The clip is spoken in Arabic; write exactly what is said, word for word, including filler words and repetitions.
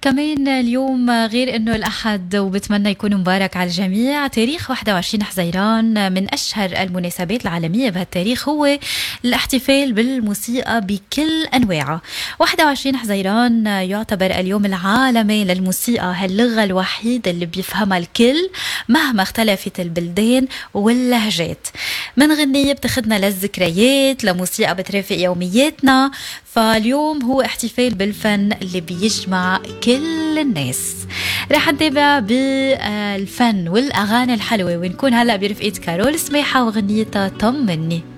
كمان اليوم غير انه الاحد وبتمنى يكون مبارك على الجميع. تاريخ واحد وعشرين حزيران من اشهر المناسبات العالميه بهالتاريخ هو الاحتفال بالموسيقى بكل انواعها. واحد وعشرين حزيران يعتبر اليوم العالمي للموسيقى، هاللغه الوحيده اللي بيفهمها الكل مهما اختلفت البلدان واللهجات. من غنية بتاخدنا للذكريات، لموسيقى بترافق يومياتنا. فاليوم هو احتفال بالفن اللي بيجمع كل الناس. رح نتابع بالفن والأغاني الحلوة ونكون هلأ برفقة كارول سماحة وغنيتها طمني.